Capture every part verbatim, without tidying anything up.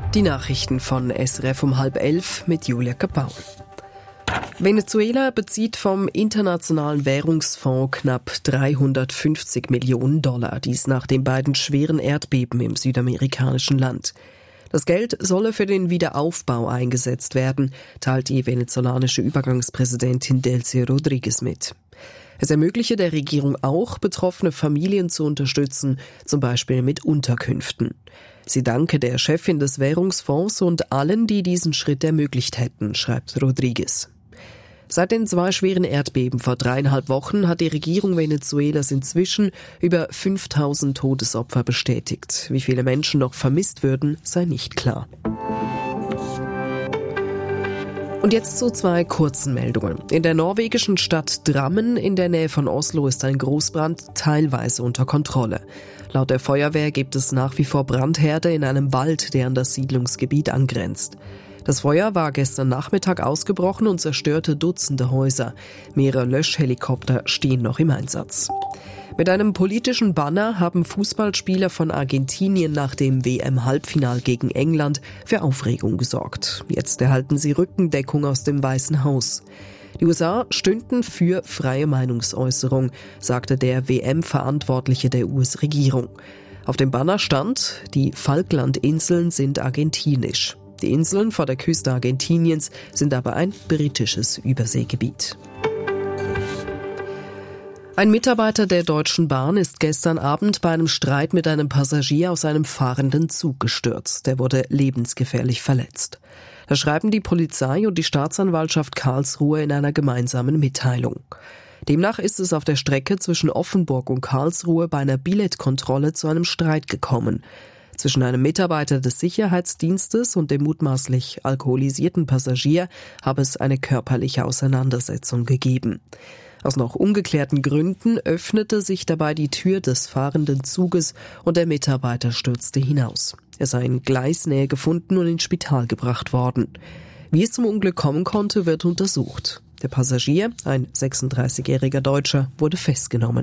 Die Nachrichten von S R F um halb elf mit Julia Kapaul. Venezuela bezieht vom Internationalen Währungsfonds knapp dreihundertfünfzig Millionen Dollar, dies nach den beiden schweren Erdbeben im südamerikanischen Land. Das Geld solle für den Wiederaufbau eingesetzt werden, teilt die venezolanische Übergangspräsidentin Delcy Rodriguez mit. Es ermögliche der Regierung auch, betroffene Familien zu unterstützen, zum Beispiel mit Unterkünften. Sie danke der Chefin des Währungsfonds und allen, die diesen Schritt ermöglicht hätten, schreibt Rodriguez. Seit den zwei schweren Erdbeben vor dreieinhalb Wochen hat die Regierung Venezuelas inzwischen über fünftausend Todesopfer bestätigt. Wie viele Menschen noch vermisst würden, sei nicht klar. Und jetzt zu zwei kurzen Meldungen. In der norwegischen Stadt Drammen in der Nähe von Oslo ist ein Großbrand teilweise unter Kontrolle. Laut der Feuerwehr gibt es nach wie vor Brandherde in einem Wald, der an das Siedlungsgebiet angrenzt. Das Feuer war gestern Nachmittag ausgebrochen und zerstörte Dutzende Häuser. Mehrere Löschhelikopter stehen noch im Einsatz. Mit einem politischen Banner haben Fußballspieler von Argentinien nach dem W M-Halbfinal gegen England für Aufregung gesorgt. Jetzt erhalten sie Rückendeckung aus dem Weißen Haus. Die U S A stünden für freie Meinungsäußerung, sagte der W M-Verantwortliche der U S-Regierung. Auf dem Banner stand, die Falklandinseln sind argentinisch. Die Inseln vor der Küste Argentiniens sind aber ein britisches Überseegebiet. Ein Mitarbeiter der Deutschen Bahn ist gestern Abend bei einem Streit mit einem Passagier aus einem fahrenden Zug gestürzt. Der wurde lebensgefährlich verletzt. Das schreiben die Polizei und die Staatsanwaltschaft Karlsruhe in einer gemeinsamen Mitteilung. Demnach ist es auf der Strecke zwischen Offenburg und Karlsruhe bei einer Billettkontrolle zu einem Streit gekommen. Zwischen einem Mitarbeiter des Sicherheitsdienstes und dem mutmaßlich alkoholisierten Passagier habe es eine körperliche Auseinandersetzung gegeben. Aus noch ungeklärten Gründen öffnete sich dabei die Tür des fahrenden Zuges und der Mitarbeiter stürzte hinaus. Er sei in Gleisnähe gefunden und ins Spital gebracht worden. Wie es zum Unglück kommen konnte, wird untersucht. Der Passagier, ein sechsunddreißigjähriger Deutscher, wurde festgenommen.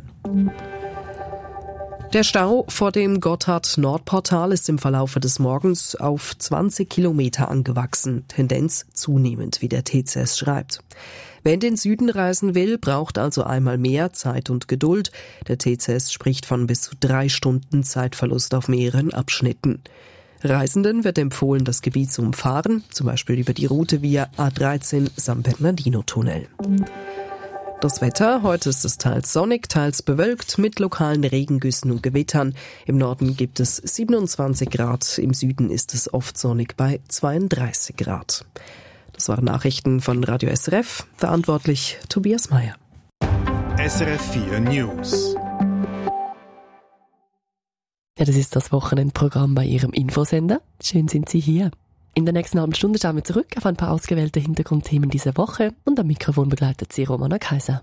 Der Stau vor dem Gotthard-Nordportal ist im Verlaufe des Morgens auf zwanzig Kilometer angewachsen, Tendenz zunehmend, wie der T C S schreibt. Wer in den Süden reisen will, braucht also einmal mehr Zeit und Geduld. Der T C S spricht von bis zu drei Stunden Zeitverlust auf mehreren Abschnitten. Reisenden wird empfohlen, das Gebiet zu umfahren, zum Beispiel über die Route via A dreizehn San Bernardino-Tunnel. Das Wetter, heute ist es teils sonnig, teils bewölkt mit lokalen Regengüssen und Gewittern. Im Norden gibt es siebenundzwanzig Grad, im Süden ist es oft sonnig bei zweiunddreißig Grad. Das waren Nachrichten von Radio S R F, verantwortlich Tobias Meyer. S R F vier News. Ja, das ist das Wochenendprogramm bei Ihrem Infosender. Schön sind Sie hier. In der nächsten halben Stunde schauen wir zurück auf ein paar ausgewählte Hintergrundthemen dieser Woche und am Mikrofon begleitet Sie Romana Kaiser.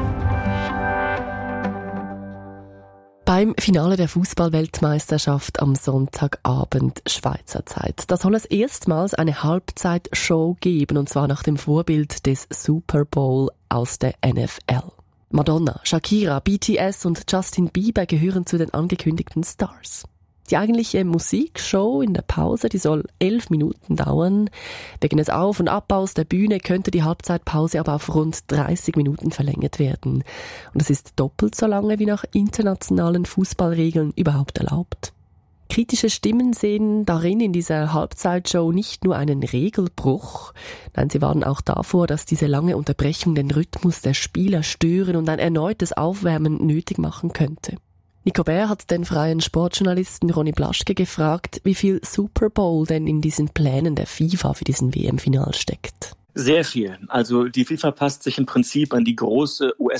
Beim Finale der Fußball-Weltmeisterschaft am Sonntagabend Schweizer Zeit. Da soll es erstmals eine Halbzeitshow geben, und zwar nach dem Vorbild des Super Bowl aus der N F L. Madonna, Shakira, B T S und Justin Bieber gehören zu den angekündigten Stars. Die eigentliche Musikshow in der Pause, die soll elf Minuten dauern. Wegen des Auf- und Abbaus der Bühne könnte die Halbzeitpause aber auf rund dreißig Minuten verlängert werden. Und das ist doppelt so lange wie nach internationalen Fußballregeln überhaupt erlaubt. Kritische Stimmen sehen darin in dieser Halbzeitshow nicht nur einen Regelbruch, nein, sie warnen auch davor, dass diese lange Unterbrechung den Rhythmus der Spieler stören und ein erneutes Aufwärmen nötig machen könnte. Nico Bär hat den freien Sportjournalisten Ronny Blaschke gefragt, wie viel Super Bowl denn in diesen Plänen der FIFA für diesen W M-Final steckt. Sehr viel. Also die FIFA passt sich im Prinzip an die große U S